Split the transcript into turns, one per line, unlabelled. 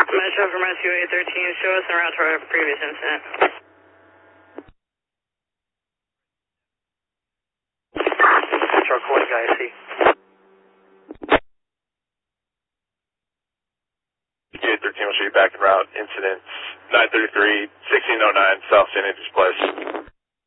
Metro from Rescue 813, show us en route to our previous incident.
Metro calling IC.
813 will show you back en route. Incident 933, 1609 South St. Andrews Place.